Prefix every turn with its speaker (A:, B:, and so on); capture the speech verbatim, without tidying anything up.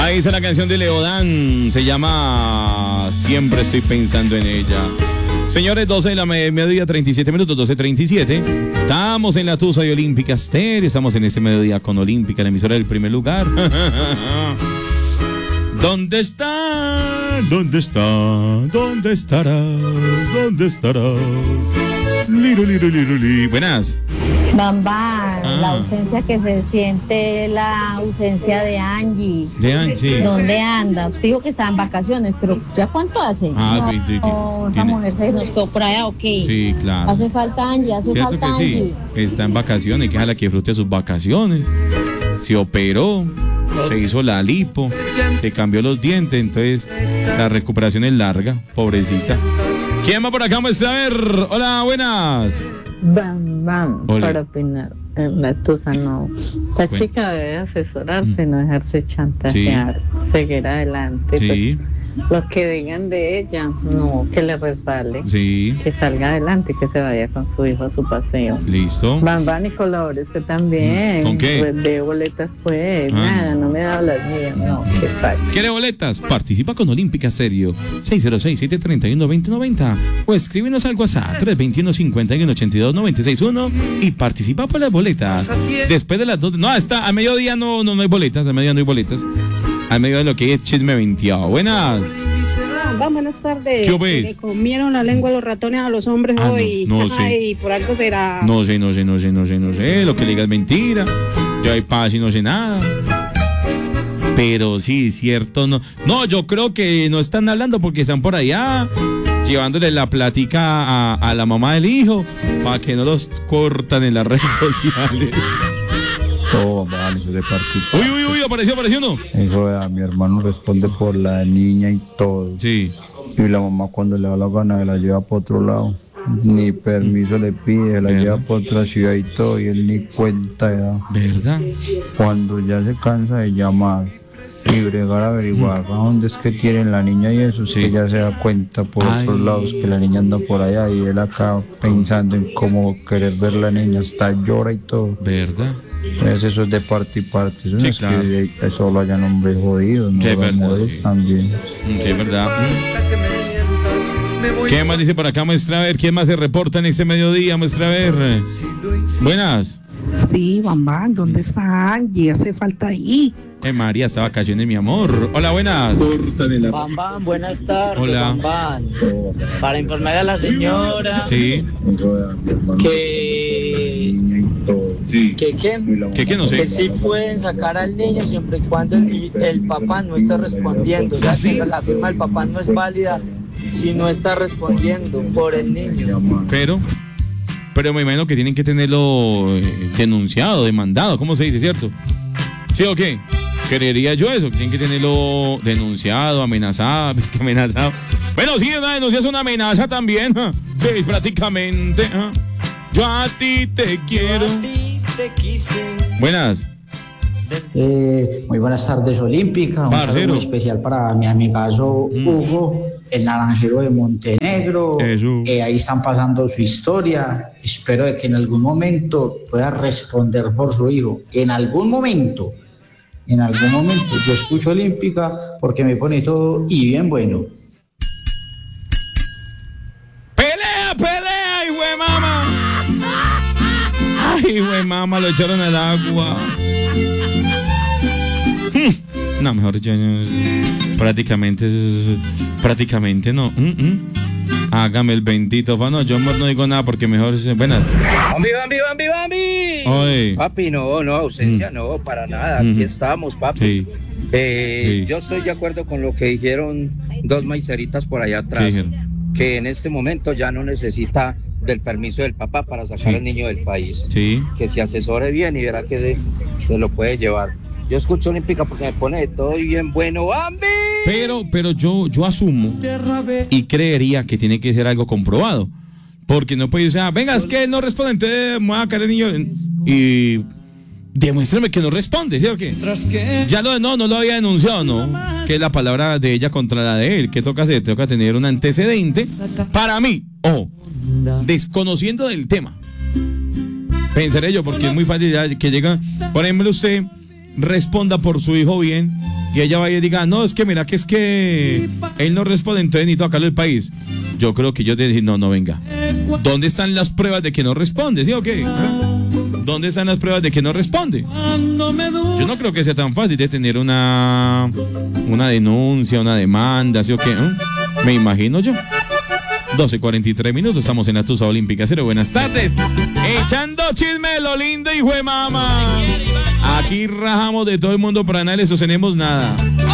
A: Ahí está la canción de Leodán. Se llama Siempre estoy pensando en ella. Señores, doce de la mediodía, treinta y siete minutos, doce treinta y siete. Estamos en la Tusa de Olímpica Stereo. Estamos en este mediodía con Olímpica, la emisora del primer lugar. ¿Dónde está? ¿Dónde está? ¿Dónde estará? ¿Dónde estará? Liru, liru, liru, liru. Buenas.
B: Bambán,
A: Ah.
B: la ausencia que se siente, la ausencia de Angie.
A: De Angie.
B: ¿Dónde anda? Usted dijo que estaba en vacaciones, pero ¿ya cuánto hace?
A: Ah,
B: no,
A: sí, sí, sí.
B: no, esa
A: Tiene-
B: mujer se nos quedó por allá, ¿ok?
A: Sí, claro.
B: Hace falta Angie, hace
A: Cierto
B: falta
A: que sí.
B: Angie.
A: Está en vacaciones, que ojalá que disfrute sus vacaciones. Se operó, se hizo la lipo, se cambió los dientes, entonces la recuperación es larga, pobrecita. ¿Quién va por acá? Vamos a ver. Hola, buenas.
C: Bam, bam,
A: Ole.
C: para opinar. Eh, La tusa no. La
A: Bueno.
C: chica debe asesorarse, no dejarse chantajear, seguir adelante.
A: Sí.
C: Pues, lo que digan de ella, no, que le resbale,
A: Sí,
C: que salga adelante, que se vaya con su hijo a su paseo.
A: listo.
C: Bam, bam, y colabore usted también.
A: ¿Con qué?
C: Pues de boletas, pues.
A: Ah.
C: Nada, no me da las mías, no, qué facha.
A: ¿Quiere boletas? Participa con Olímpica Stereo seis cero seis, siete tres uno, dos cero nueve cero o escríbenos al WhatsApp tres dos uno, cinco uno, ocho dos, nueve seis uno y participa por las boletas. Después de las dos, no, hasta a mediodía no, no, no hay boletas, a mediodía no hay boletas. A mediodía lo que hay es chisme veintiocho. Buenas.
D: Va, buenas tardes.
A: ¿Qué ves?
D: Le comieron la lengua a los ratones a los hombres
A: Ah, no,
D: hoy.
A: no sé.
D: Ay, por algo será.
A: No sé, no sé, no sé, no sé, no sé. Lo que le digas es mentira. Yo hay paz y no sé nada. Pero sí, cierto, no. No, yo creo que no están hablando porque están por allá llevándole la plática a, a la mamá del hijo para que no los cortan en las redes sociales.
E: Oh, vale, eso de partir.
A: Uy, uy, uy, apareció, apareció uno.
E: Eso a mi hermano responde por la niña y todo.
A: Sí.
E: Y la mamá cuando le da la gana la lleva por otro lado. Ni permiso le pide, la
A: ¿Verdad?
E: lleva por otra ciudad y todo. Y él ni cuenta da.
A: ¿Verdad?
E: Cuando ya se cansa de llamar y bregar a averiguar a dónde es que tienen la niña y eso, es
A: Sí.
E: que ya se da cuenta por
A: Ay.
E: otros lados que la niña anda por allá y él acá pensando en cómo querer ver la niña, hasta llora y todo.
A: ¿Verdad?
E: Es eso es de parte y parte. Eso no
A: Sí,
E: es
A: claro.
E: que solo hayan hombres jodidos, no
A: Sí, es
E: las
A: verdad,
E: mujeres
A: sí.
E: también.
A: Sí, es verdad. ¿Qué más dice por acá, muestra a ver? ¿Quién más se reporta en este mediodía? Muestra a ver. Buenas.
F: Sí, Bambán, ¿dónde está Angie? Hace falta ahí.
A: Eh, María, está vacaciones, mi amor. Hola, buenas.
G: Bam, bam, buenas tardes.
A: Hola.
G: Bam, bam. Para informar a la señora
A: Sí.
G: que, que, que,
A: ¿Qué, qué? No sé.
G: que sí pueden sacar al niño siempre y cuando el, el papá no esté respondiendo. O sea,
A: ¿Ah, sí?
G: que la firma del papá no es válida si no está respondiendo por el niño.
A: Pero, pero me imagino que tienen que tenerlo eh, denunciado, demandado, ¿cómo se dice, cierto? ¿Sí o qué? Creería yo eso, que tienen que tenerlo denunciado, amenazado, es que amenazado. Bueno, sí, una denuncia es una amenaza también, ¿ja? Sí, prácticamente. ¿Ja? Yo a ti te quiero. Buenas.
H: Eh, muy buenas tardes, Olímpica. Un
A: Parcero.
H: saludo muy especial para mi amigazo
A: Mm.
H: Hugo, el naranjero de Montenegro.
A: Eso.
H: Eh, ahí están pasando su historia. Espero de que en algún momento pueda responder por su hijo. En algún momento, en algún momento. Yo escucho Olímpica porque me pone todo y bien bueno.
A: ¡Pelea, pelea, hijo de mamá! ¡Ay, hijo de mamá! Lo echaron al agua. Hmm. No, mejor dicho, no, prácticamente, prácticamente no. Mm, mm. Hágame el bendito favor. No, yo no digo nada porque mejor. Buenas.
I: ¡Bambi, Bambi, Bambi, Bambi!
A: Oye.
I: Papi, no, no, ausencia
A: Mm.
I: no, para nada.
A: Mm.
I: Aquí estamos, papi.
A: Sí.
I: Eh,
A: Sí.
I: Yo estoy de acuerdo con lo que dijeron dos maiceritas por allá atrás.
A: ¿Qué dijeron?
I: Que en este momento ya no necesita del permiso del papá para sacar
A: Sí.
I: al niño del país.
A: Sí.
I: Que se asesore bien y verá que se, se lo puede llevar. Yo escucho Olímpica porque me pone de todo y bien bueno. ¡Bambi!
A: Pero, pero yo, yo asumo y creería que tiene que ser algo comprobado. Porque no puede decir, ah, venga, es que él no responde, entonces me voy a caer el niño y demuéstrame que no responde, ¿sí o qué? Ya lo no, no lo había denunciado, no. Que es la palabra de ella contra la de él. ¿Qué toca hacer? Toca tener un antecedente. Para mí, ojo, desconociendo del tema. Pensaré yo, porque es muy fácil ya que llega, por ejemplo, usted responda por su hijo bien y ella vaya y diga, no, es que mira que es que él no responde, entonces necesito sacarlo del país. Yo creo que yo te dije, no, no venga. ¿Dónde están las pruebas de que no responde? ¿Sí o qué? ¿Ah? ¿Dónde están las pruebas de que no responde? Yo no creo que sea tan fácil de tener una una denuncia, una demanda, ¿sí o qué? ¿Eh? Me imagino yo. doce cuarenta y tres minutos, estamos en la Tusa Olímpica Cero. Buenas tardes. Echando chisme, lo lindo, hijo de mama. Aquí rajamos de todo el mundo, para nadie le sostenemos nada.